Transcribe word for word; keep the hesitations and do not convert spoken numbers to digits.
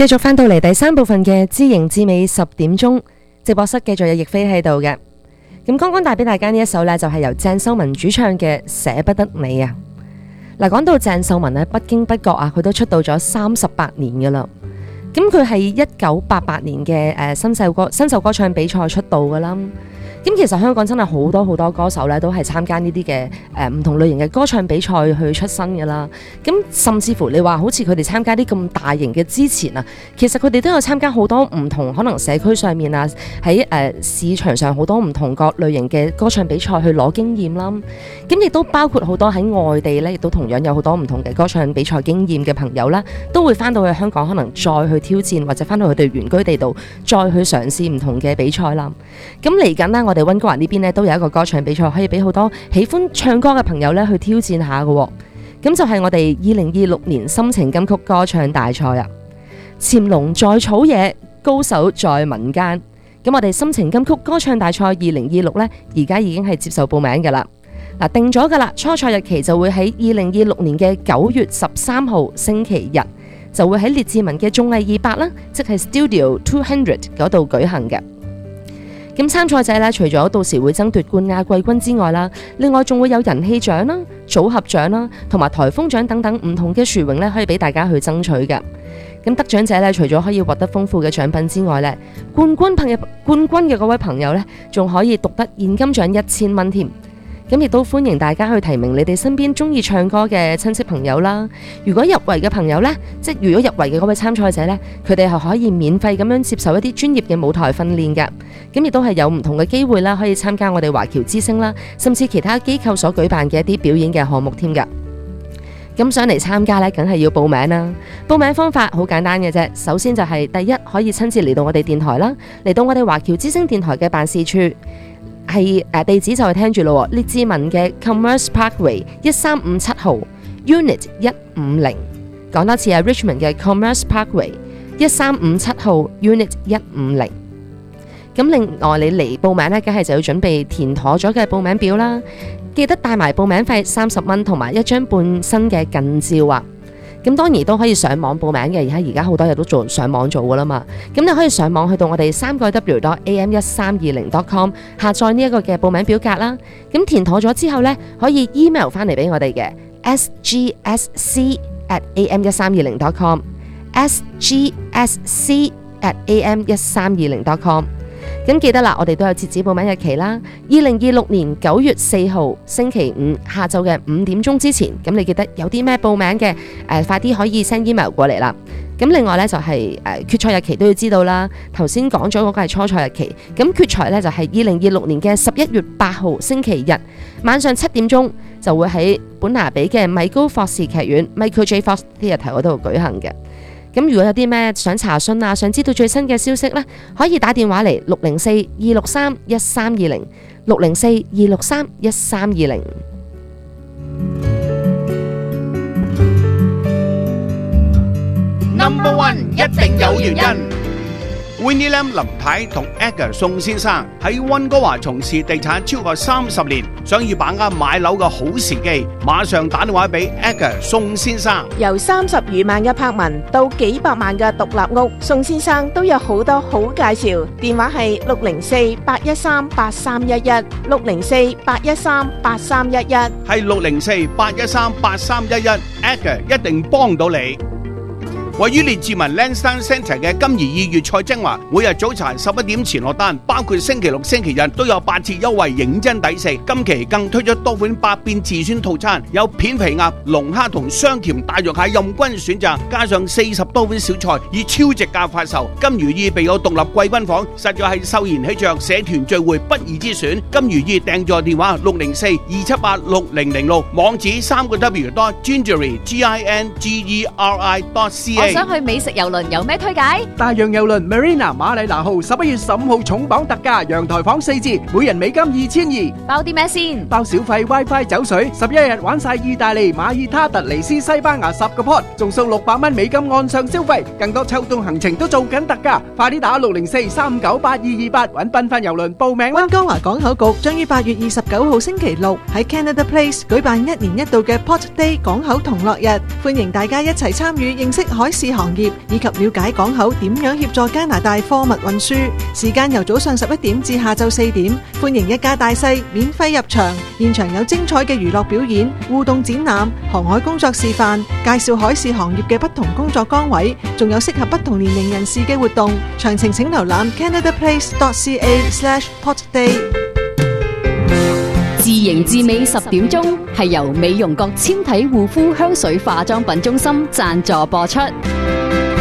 繼續翻到嚟第三部分嘅知型知美十點鐘直播室，繼續有亦菲喺度嘅。咁剛剛帶俾大家呢一首呢，就係由鄭秀文主唱嘅《捨不得你》啊。嗱，講到鄭秀文呢，不經不覺啊，佢都出道咗三十八年噶啦。咁佢係一九八八年嘅誒新秀歌新秀歌唱比賽出道噶啦。咁其實香港真係好多好多歌手咧，都係參加呢啲嘅誒唔同類型嘅歌唱比賽去出身㗎啦。咁甚至乎你話好似佢哋參加啲咁大型嘅之前啊，其實佢哋都有參加好多唔同可能社區上面啊，喺誒、呃、市場上好多唔同各類型嘅歌唱比賽去攞經驗啦。咁亦都包括好多喺外地咧，亦都同樣有好多唔同嘅歌唱比賽經驗嘅朋友啦，都會翻到去香港，可能再去挑戰或者翻到佢哋原居地度，再去嘗試唔同嘅比賽啦。咁嚟緊呢，我哋溫哥華呢邊呢都有一個歌唱比賽，可以俾好多喜歡唱歌嘅朋友咧去挑戰下嘅。咁就係我哋二零二六年心情金曲歌唱大賽啊！潛龍在草野，高手在民間。咁我哋心情金曲歌唱大賽二零二六呢，而家已經係接受報名噶啦。嗱，定咗噶啦，初賽日期就會喺二零二六年嘅九月十三號星期日，就會喺列治文嘅綜藝二百啦，即係 Studio Two Hundred 嗰度舉行嘅。咁參賽者咧，除咗到時會爭奪冠亞季軍之外啦，另外仲會有人氣獎啦、組合獎啦，同埋颱風獎等等唔同嘅殊榮咧，可以俾大家去爭取嘅。咁得獎者咧，除咗可以獲得豐富嘅獎品之外咧，冠軍朋友冠軍嘅嗰位朋友咧，仲可以獨得現金獎一千蚊添。咁亦都歡迎大家去提名你哋身邊中意唱歌嘅親戚朋友啦。如果入圍嘅朋友呢，即係如果入圍嘅嗰位參賽者呢，佢哋係可以免費咁樣接受一啲專業嘅舞台訓練嘅。咁亦都係有唔同嘅機會啦，可以參加我哋華僑之星啦，甚至其他機構所舉辦嘅一啲表演嘅項目添㗎。咁上嚟參加呢，梗係要報名啦。報名方法好簡單嘅啫，首先就係第一，可以親自嚟到我哋電台啦，嚟到我哋華僑之星電台嘅辦事處。係誒地址就係聽住咯，列治文嘅 Commerce Parkway 一三五七號 Unit 一五零，講多次係 Richmond 嘅 Commerce Parkway 一三五七號 Unit 一五零。咁另外你嚟報名呢，梗係就要準備填妥咗嘅報名表啦，記得帶埋報名費三十蚊同埋一張半身嘅近照啊。咁當然都可以上網報名嘅，而家而家好多嘢都做上網做噶啦嘛。咁你可以上網去到我哋三個 W dot A M 一三二零 dot com 下載呢一個嘅報名表格啦。咁填妥咗之後呢，可以 email 翻嚟俾我哋嘅 S G S C at A M 一三二零 dot com S G S C at A M 一三二零 dot com。咁記得啦，我哋都有截止報名日期啦，二零二六年九月四號星期五下晝嘅五點鐘之前。咁你記得有啲咩報名嘅，誒、呃、快啲可以 send email 過嚟啦。咁另外呢，就係、是、誒、呃、決賽日期都要知道啦。頭先講咗嗰個係初賽日期，咁決賽呢，就係二零二六年嘅十一月八號星期日晚上七點鐘就會喺本拿比嘅米高霍士劇院 Michael J. Fox Theatre 嗰度舉行嘅。咁如果有啲咩想查詢啊，想知道最新嘅消息呢，可以打電話嚟六零四二六三一三二零六零四二六三一三二零。 Number one 一定有原因。Winnie Lam 林太同 Edgar 宋先生喺溫哥華從事地產超過三十年，想要把握買樓嘅好時機，馬上打電話俾 Edgar 宋先生。 由三十餘萬嘅柏文到幾百萬嘅獨立屋，宋先生都有好多好介紹。電話係六零四八一三八三一一六零四八一三八三一一， 係六零四八一三八三一一 Edgar 一定幫到你。位於列治文 Lansdowne Centre 嘅金怡意粵菜精華，每日早茶十一點前落單，包括星期六、星期日都有八折優惠，認真抵食。今期更推出多款百變自選套餐，有片皮鴨、龍蝦同雙甜大肉蟹任君選擇，加上四十多款小菜，以超值價發售。金如意備有獨立貴賓房，實在係秀賢喜鵲社團聚會不二之選。金如意訂座電話六零四二七八六零零六，網址三個 W dot gingery G I N G E R I dot C A。 我想去美食郵輪，有咩推介？ 大洋郵輪 Marina 馬里拿號十一月十五號重磅特價，陽台房四折，每人美金二千二。 包啲咩先？ 包小費 WiFi 酒水，十一日玩晒意大利、馬爾他、突尼斯、西班牙十個 pot， 仲送六百蚊美金按上消費。更多秋冬行程都做緊特價，快啲打六零四三五九八二二八揾繽紛郵輪報名啦！ 溫哥華港口局將於八月二十九號星期六喺 Canada Place 舉辦一年一度嘅 Port Day 港口同樂日，歡迎大家一齊參與認識海事行業，以及了解港口點樣協助加拿大貨物運輸。時間由早上十一點至下晝四點，歡迎一家大細免費入場。現場有精彩嘅娛樂表演、互動展覽、航海工作示範，介紹海事行業嘅不同工作崗位，仲有適合不同年齡人士嘅活動。詳情請瀏覽 canadaplace dot c a slash port day。 自營自美十點鐘係由美容閣纖體護膚香水化妝品中心贊助播出。